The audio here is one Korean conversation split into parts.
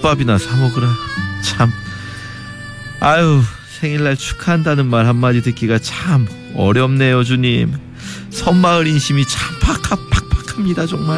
국밥이나 사 먹으라. 참. 아유, 생일날 축하한다는 말 한마디 듣기가 참 어렵네요, 주님. 섬마을 인심이 참 팍팍합니다, 정말.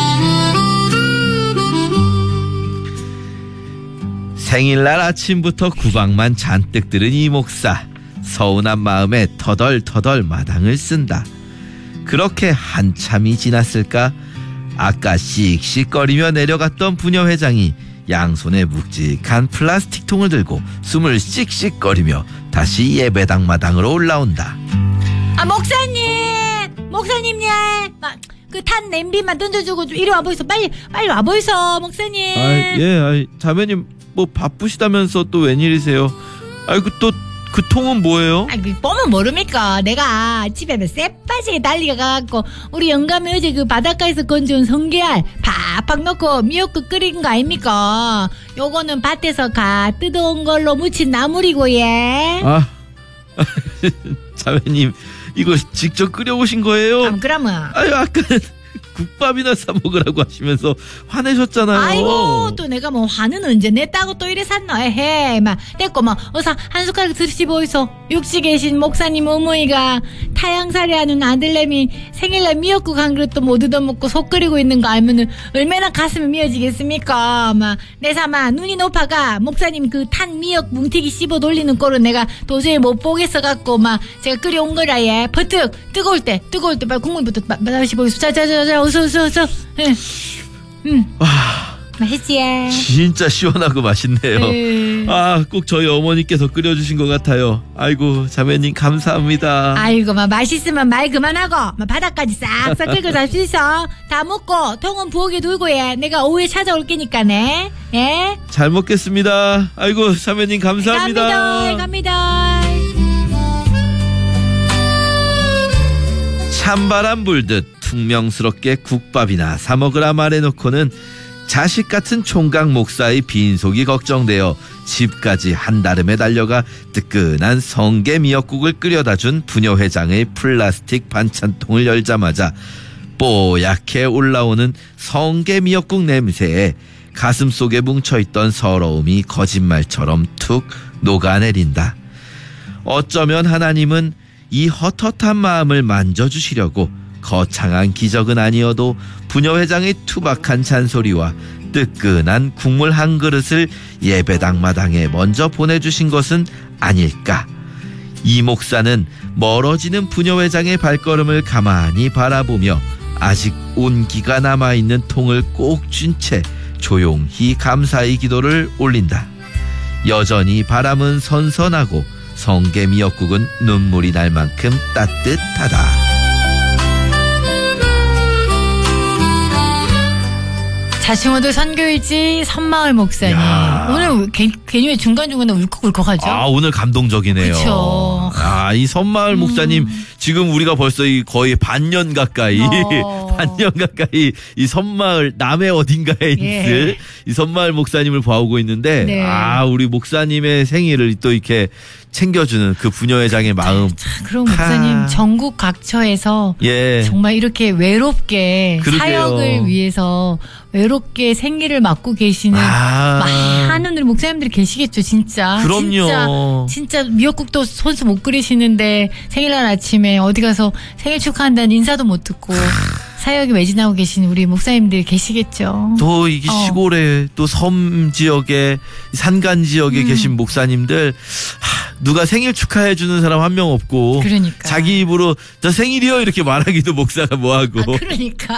생일날 아침부터 구박만 잔뜩 들은 이 목사. 서운한 마음에 터덜터덜 마당을 쓴다. 그렇게 한참이 지났을까? 아까 씩씩거리며 내려갔던 부녀회장이 양손에 묵직한 플라스틱 통을 들고 숨을 씩씩거리며 다시 예배당 마당으로 올라온다. 아, 목사님님, 그 탄 냄비만 던져주고 좀 이리 와보이소. 빨리 와보이소, 목사님. 예, 자매님 뭐 바쁘시다면서 또 웬일이세요? 아이고, 또 그 통은 뭐예요? 그 보면 모릅니까? 내가 집에 쎄빠지게 달리가 가갖고 우리 영감이 어제 그 바닷가에서 건져온 성게알 팍팍 넣고 미역국 끓인 거 아닙니까? 요거는 밭에서 가 뜯어온 걸로 무친 나물이고, 예. 자매님 이거 직접 끓여오신 거예요? 그러면. 아유, 아까는 국밥이나 사 먹으라고 하시면서 화내셨잖아요. 아이고, 또 내가 뭐 화는 언제 냈다고 또 이래 샀노. 에헤이, 됐고 어서 한 숟가락 드시보이소. 육지 계신 목사님 어머니가 타양살이하는 아들내미 생일날 미역국 한 그릇도 못 얻어먹고 속 끓이고 있는 거 알면은 얼마나 가슴이 미어지겠습니까. 내 삼아 눈이 높아가 목사님 그 탄 미역 뭉티기 씹어 돌리는 꼴은 내가 도저히 못 보겠어 갖고 제가 끓여온 거라. 예, 버뜩 뜨거울 때 빨리 국물부터 마시보이소. 자, 어서. 예. 와, 맛있지? 진짜 시원하고 맛있네요. 꼭 저희 어머니께서 끓여주신 것 같아요. 아이고, 자매님 감사합니다. 아이고, 맛있으면 말 그만하고 바닥까지 싹싹 긁어 잘 수 있어. 다 먹고 통은 부엌에 두고, 예, 내가 오후에 찾아올 게니까네. 예. 잘 먹겠습니다. 아이고, 자매님 감사합니다. 갑니다. 찬바람 불듯 퉁명스럽게 국밥이나 사 먹으라 말해놓고는 자식 같은 총각 목사의 빈속이 걱정되어 집까지 한다름에 달려가 뜨끈한 성게 미역국을 끓여다 준 부녀회장의 플라스틱 반찬통을 열자마자 뽀얗게 올라오는 성게 미역국 냄새에 가슴속에 뭉쳐있던 서러움이 거짓말처럼 툭 녹아내린다. 어쩌면 하나님은 이 헛헛한 마음을 만져주시려고 거창한 기적은 아니어도 부녀회장의 투박한 잔소리와 뜨끈한 국물 한 그릇을 예배당 마당에 먼저 보내주신 것은 아닐까. 이 목사는 멀어지는 부녀회장의 발걸음을 가만히 바라보며 아직 온기가 남아있는 통을 꼭 쥔 채 조용히 감사의 기도를 올린다. 여전히 바람은 선선하고 성게 미역국은 눈물이 날 만큼 따뜻하다. 자칭호도 선교일지 섬마을 목사님. 오늘 괜히 왜 중간중간에 울컥울컥하죠? 오늘 감동적이네요. 그렇죠. 이 섬마을 목사님 지금 우리가 벌써 거의 반년 가까이 이 섬마을 남해 어딘가에 있을 이 섬마을 목사님을 봐오고 있는데, 네. 우리 목사님의 생일을 또 이렇게 챙겨주는 그 부녀회장의 마음. 그럼 목사님 전국 각처에서 정말 이렇게 외롭게 사역을 위해서 외롭게 생일을 맞고 계시는 많은 우리 목사님들이 계시겠죠, 진짜. 그럼요. 진짜 미역국도 손수 못 끓이시는데 생일날 아침에 어디 가서 생일 축하한다는 인사도 못 듣고 사역에 매진하고 계신 우리 목사님들 계시겠죠. 또 이게 시골에 또 섬 지역에 산간 지역에 계신 목사님들, 누가 생일 축하해 주는 사람 한 명 없고, 그러니까 자기 입으로 저 생일이요 이렇게 말하기도 목사가 뭐하고. 그러니까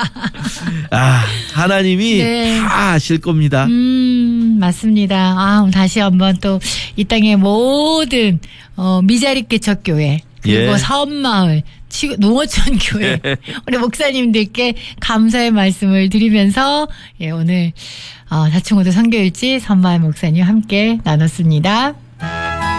하나님이 다 아실 겁니다. 맞습니다. 오늘 다시 한번 또 이 땅의 모든 미자립 개척교회 그리고 섬마을 농어촌 교회 우리 목사님들께 감사의 말씀을 드리면서 오늘 자칭호도 선교일지 섬마을 목사님 함께 나눴습니다.